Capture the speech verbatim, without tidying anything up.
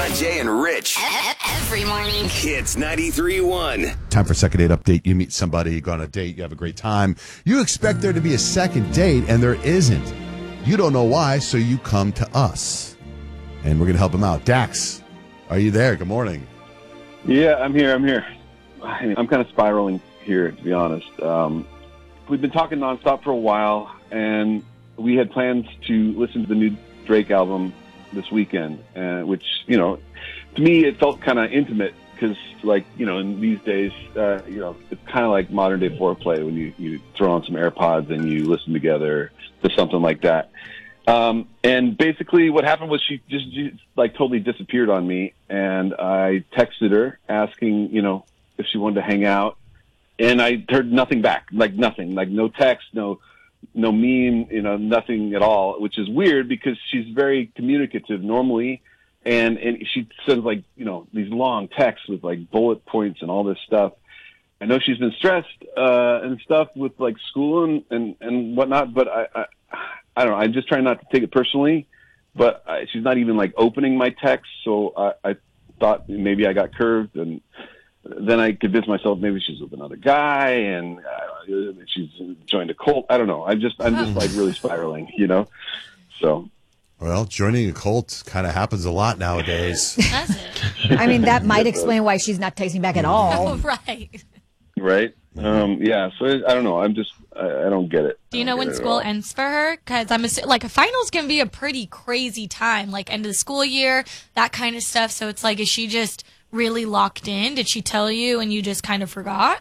Jay and Rich. Every morning. Hits ninety-three point one. Time for a second date update. You meet somebody, you go on a date, you have a great time. You expect there to be a second date, and there isn't. You don't know why, so you come to us. And we're going to help him out. Dax, are you there? Good morning. Yeah, I'm here. I'm here. I'm kind of spiraling here, to be honest. Um, we've been talking nonstop for a while, and we had plans to listen to the new Drake album this weekend, uh, which, you know, to me, it felt kind of intimate because, like, you know, in these days, uh, you know, it's kind of like modern day foreplay when you, you throw on some AirPods and you listen together to something like that. Um, and basically what happened was she just, just like totally disappeared on me. And I texted her asking, you know, if she wanted to hang out. And I heard nothing back, like nothing, like no text, no, no meme, you know, nothing at all, which is weird because she's very communicative normally. And, and she sends like, you know, these long texts with like bullet points and all this stuff. I know she's been stressed, uh, and stuff with like school and, and, and whatnot, but I, I, I don't know. I'm just trying not to take it personally, but I, she's not even like opening my text. So I, I thought maybe I got curved, and then I convinced myself maybe she's with another guy and uh, she's joined a cult. I don't know. I'm just, I'm just like really spiraling, you know? So. Well, joining a cult kind of happens a lot nowadays. Does it? I mean, that might explain why she's not texting back at all. Oh, right. Right. Um, yeah. So I don't know. I'm just, I, I don't get it. Do you know when school ends for her? Because I'm assu- like, finals can be a pretty crazy time, like end of the school year, that kind of stuff. So it's like, is she just really locked in? Did she tell you and you just kind of forgot?